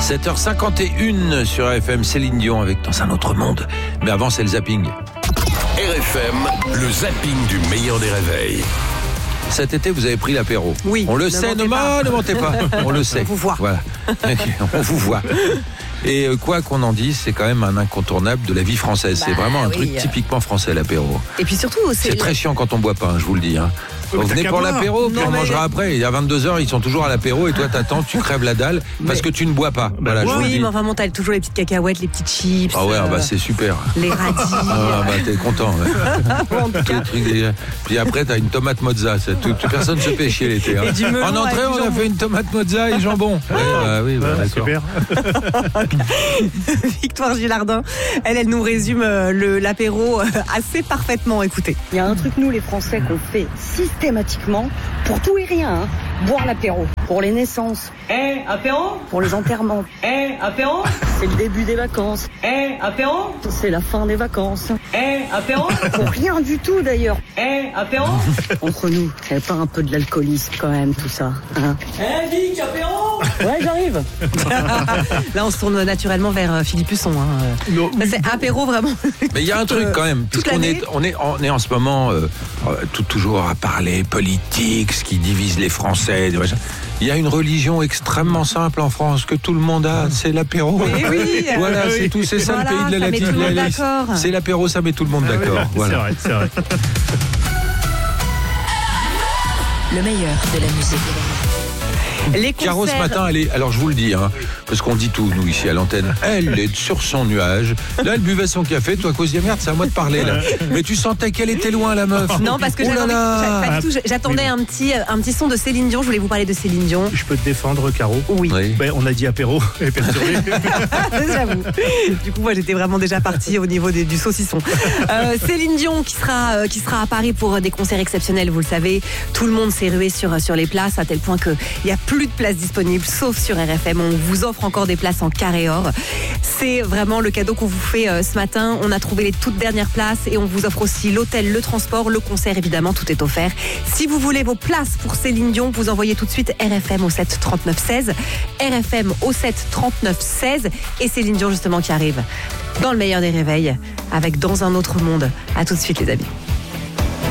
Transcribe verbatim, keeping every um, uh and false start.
sept heures cinquante et une sur R F M, Céline Dion avec Dans un autre monde. Mais avant, c'est le zapping. R F M, le zapping du meilleur des réveils. Cet été, vous avez pris l'apéro. Oui. On le ne sait, ne, mentez pas. ne mentez pas. On le sait. On vous voit. Voilà. On vous voit. Et quoi qu'on en dise, c'est quand même un incontournable de la vie française. Bah, c'est vraiment un oui. truc typiquement français, l'apéro. Et puis surtout, c'est, C'est très chiant quand on boit pas, hein, je vous le dis. Hein. Mais Vous t'as venez qu'à pour boire. l'apéro, puis Non, on mais- mangera après. Et à vingt-deux heures, ils sont toujours à l'apéro et toi t'attends, tu crèves la dalle parce que tu ne bois pas. Voilà, je vous le oui, dis. mais enfin bon, t'as toujours les petites cacahuètes, les petites chips. Ah ouais, euh, bah c'est super. les radis. Ah bah t'es content. Ouais. En tout cas. Le truc des- Puis après t'as une tomate mozza. C'est tout- Personne se fait chier l'été. Hein. Et du melon En entrée, avec du on a jambon. fait une tomate mozza et jambon. Ouais, bah oui, bah, Ouais, d'accord. super. Victoire Gilardin, elle, elle nous résume euh, le, l'apéro euh, assez parfaitement. Écoutez. Il y a un truc, nous les Français, qu'on fait systématiquement pour tout et rien. Hein. Boire l'apéro. Pour les naissances. Eh, apéro Pour les enterrements. Eh, apéro C'est le début des vacances. Eh, apéro C'est la fin des vacances. Eh, apéro Pour rien du tout d'ailleurs. Eh, apéro Entre nous, il n'y a pas un peu de l'alcoolisme quand même, tout ça. Hein. Eh, Vic, apéro Ouais, j'arrive. Là, on se tourne naturellement vers euh, Philippe Husson. Hein. Non, Ça, c'est apéro vraiment. Mais il y a un Toute, truc euh, quand même, toute puisqu'on l'année. est, on est, on est en ce moment euh, euh, tout, toujours à parler politique, ce qui divise les Français. des machins. Il y a une religion extrêmement simple en France que tout le monde a, c'est l'apéro. Oui, oui, euh, Voilà, c'est tout, c'est ça voilà, le pays de la ça met tout le latine. monde la- d'accord. C'est l'apéro, ça met tout le monde d'accord. C'est Voilà. vrai, c'est vrai. Le meilleur de la musique. Les Caro, ce concerts. matin, elle est, alors je vous le dis, hein, parce qu'on dit tout, nous, ici à l'antenne, elle est sur son nuage. Là, elle buvait son café, toi, à cause de merde, c'est à moi de parler, là. Mais tu sentais qu'elle était loin, la meuf. Non, parce que Oh là j'attendais, là. pas du tout, j'attendais un petit, un petit son de Céline Dion. Je voulais vous parler de Céline Dion. Je peux te défendre, Caro. Oui. Oui. Ben, on a dit apéro et perturbé. J'avoue. Du coup, moi, j'étais vraiment déjà partie au niveau des- du saucisson. Euh, Céline Dion qui sera, euh, qui sera à Paris pour des concerts exceptionnels, vous le savez. Tout le monde s'est rué sur, sur les places à tel point qu'il n'y a plus de places disponibles, sauf sur R F M. On vous offre encore des places en carré or. C'est vraiment le cadeau qu'on vous fait euh, ce matin. On a trouvé les toutes dernières places et on vous offre aussi l'hôtel, le transport, le concert, évidemment, tout est offert. Si vous voulez vos places pour Céline Dion, vous envoyez tout de suite R F M au sept trente-neuf seize. R F M au sept trente-neuf seize. Et Céline Dion, justement, qui arrive dans le meilleur des réveils avec Dans un autre monde. À tout de suite, les amis.